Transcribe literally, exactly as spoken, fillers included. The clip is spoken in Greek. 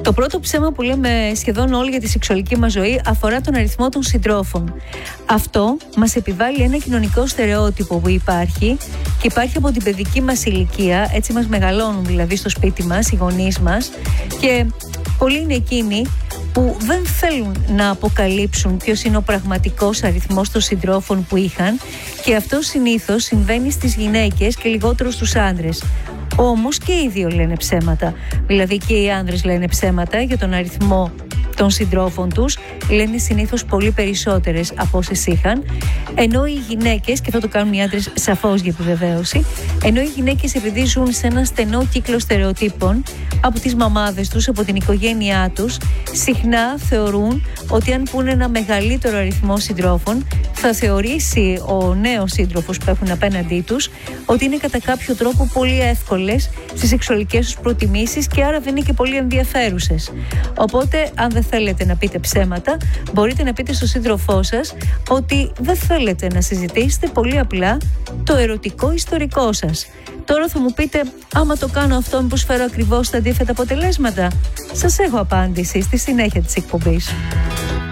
Το πρώτο ψέμα που λέμε σχεδόν όλοι για τη σεξουαλική μας ζωή αφορά τον αριθμό των συντρόφων. Αυτό μας επιβάλλει ένα κοινωνικό στερεότυπο που υπάρχει και υπάρχει από την παιδική μας ηλικία, έτσι μας μεγαλώνουν δηλαδή στο σπίτι μας, οι γονείς μας, και πολλοί είναι εκείνοι που δεν θέλουν να αποκαλύψουν ποιος είναι ο πραγματικός αριθμός των συντρόφων που είχαν, και αυτό συνήθως συμβαίνει στις γυναίκες και λιγότερο στους άντρες. Όμως και οι δύο λένε ψέματα. Δηλαδή και οι άνδρες λένε ψέματα για τον αριθμό των συντρόφων τους, λένε συνήθως πολύ περισσότερες από όσες είχαν, ενώ οι γυναίκες, και αυτό το κάνουν οι άντρες σαφώς για επιβεβαίωση, ενώ οι γυναίκες, επειδή ζουν σε ένα στενό κύκλο στερεοτύπων από τις μαμάδες τους, από την οικογένειά τους, συχνά θεωρούν ότι αν πούνε ένα μεγαλύτερο αριθμό συντρόφων, θα θεωρήσει ο νέος σύντροφος που έχουν απέναντί τους ότι είναι κατά κάποιο τρόπο πολύ εύκολες στις σεξουαλικές τους προτιμήσεις και άρα δεν είναι και πολύ ενδιαφέρουσες. Οπότε, αν δεν θέλετε να πείτε ψέματα, μπορείτε να πείτε στον σύντροφό σας ότι δεν θέλετε να συζητήσετε πολύ απλά το ερωτικό ιστορικό σας. Τώρα θα μου πείτε, άμα το κάνω αυτό, μήπως φέρω ακριβώς τα αντίθετα αποτελέσματα? Σας έχω απάντηση στη συνέχεια της εκπομπής.